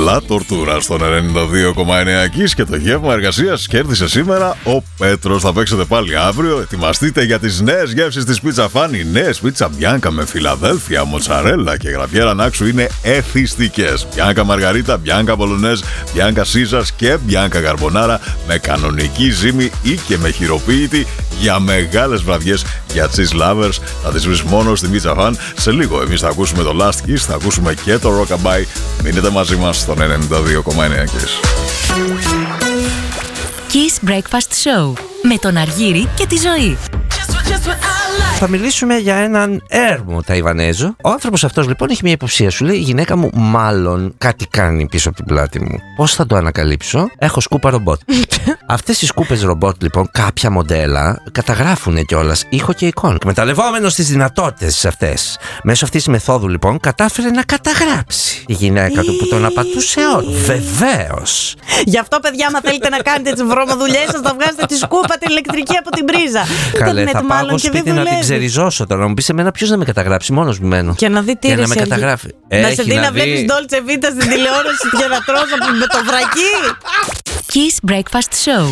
Λα Τορτούρα στον 92,9 Kiss και το γεύμα εργασίας κέρδισε σήμερα ο Πέτρος. Θα παίξετε πάλι αύριο. Ετοιμαστείτε για τις νέες γεύσεις της Πίτσα Φαν. Οι νέες πίτσα μπιάνκα με φιλαδέλφια, μοτσαρέλα και γραβιέρα νάξου είναι εθιστικές. Μπιάνκα μαργαρίτα, μπιάνκα μπολονέζ, μπιάνκα σίζας και μπιάνκα καρμπονάρα με κανονική ζύμη ή και με χειροποίητη για μεγάλες βραδιές για cheese lovers. Θα τις βρεις μόνο στην Πίτσα Φαν. Σε λίγο εμείς θα ακούσουμε το Last Kiss, θα ακούσουμε και το Rockabye. Μείνετε μαζί μας στον 92,9 Kiss. Kiss Breakfast Show με τον Αργύρη και τη Ζωή. Θα μιλήσουμε για έναν έρμο Ταϊβανέζο. Ο άνθρωπος αυτός λοιπόν έχει μια υποψία. Σου λέει: η γυναίκα μου μάλλον κάτι κάνει πίσω από την πλάτη μου. Πώς θα το ανακαλύψω? Έχω σκούπα ρομπότ. Αυτές οι σκούπες ρομπότ λοιπόν, κάποια μοντέλα καταγράφουν κιόλας ήχο και εικόνα. Εκμεταλλευόμενος τις δυνατότητες αυτές, μέσω αυτής της μεθόδου λοιπόν, κατάφερε να καταγράψει τη γυναίκα του που τον απατούσε όλο. Βεβαίως. Γι' αυτό, παιδιά, άμα θέλετε να κάνετε τις βρωμοδουλειές σας, θα βγάζετε τη σκούπα την ηλεκτρική από την πρίζα. Καλέ, θα πάω εγώ σπίτι να την ξεριζώσω τώρα. Να μου πεις εμένα ποιος να με καταγράψει, μόνος μου μένω. Και να δει τι να με καταγράφει. Να σε δει να βλέπεις Dolce Vita στην τηλεόραση και να τρως με το βρακί. Kiss Breakfast Show.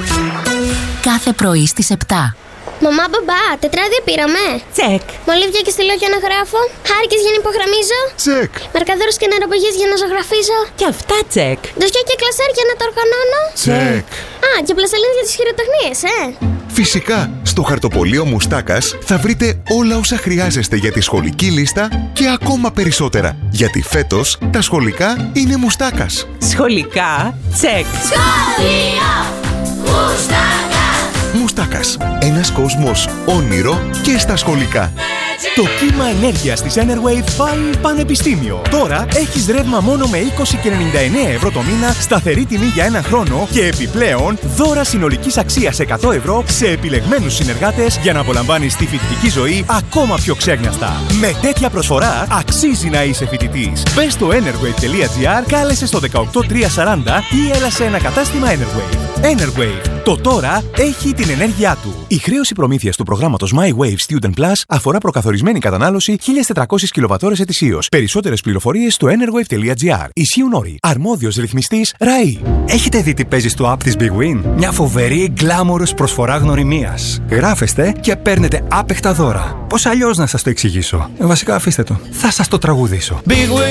Κάθε πρωί στις 7. Μαμά, μπαμπά, τετράδια πήραμε. Τσεκ. Μολύβια και στυλό για να γράφω. Χάρηκες για να υπογραμμίζω. Τσεκ. Μαρκαδόρους και νεροπογές για να ζωγραφίζω. Και αυτά τσεκ. Ντοσιά και κλασέρ για να το οργανώνω. Τσεκ. Α, και πλαστελίνες για τις χειροτεχνίες, Φυσικά, στο χαρτοπολείο Μουστάκας θα βρείτε όλα όσα χρειάζεστε για τη σχολική λίστα και ακόμα περισσότερα. Γιατί φέτος τα σχολικά είναι Μουστάκας. Σχολικά τσεκ. Σχολείο Μουστάκα. Μουστάκας. Ένας κόσμος όνειρο και στα σχολικά. Το κύμα ενέργειας της Enerwave πάει πανεπιστήμιο. Τώρα έχεις ρεύμα μόνο με 20 και 99 ευρώ το μήνα, σταθερή τιμή για ένα χρόνο και επιπλέον δώρα συνολικής αξίας 100 ευρώ σε επιλεγμένους συνεργάτες για να απολαμβάνεις τη φοιτητική ζωή ακόμα πιο ξέγνιαστα. Με τέτοια προσφορά αξίζει να είσαι φοιτητής. Μπες στο enerwave.gr, κάλεσε στο 18340 ή έλα σε ένα κατάστημα Enerwave. Enerwave. Το τώρα έχει την ενέργειά του. Η χρέωση προμήθειας του προγράμματος My Wave Student Plus αφορά προκαθορισμένη κατανάλωση 1.400 κιλοβατώρες ετησίως. Περισσότερες πληροφορίες στο enerwave.gr. Ισχύουν όροι. Αρμόδιος ρυθμιστής ΡΑΗ. Έχετε δει τι παίζει στο app της Big Win? Μια φοβερή γκλάμορος προσφορά γνωριμίας. Γράφεστε και παίρνετε άπεχτα δώρα. Πώς αλλιώς να σας το εξηγήσω? Βασικά αφήστε το. Θα σας το τραγουδήσω. Big Win.